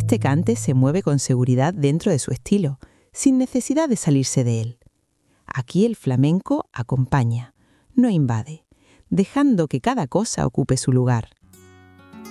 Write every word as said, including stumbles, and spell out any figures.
Este cante se mueve con seguridad dentro de su estilo, sin necesidad de salirse de él. Aquí el flamenco acompaña, no invade, dejando que cada cosa ocupe su lugar.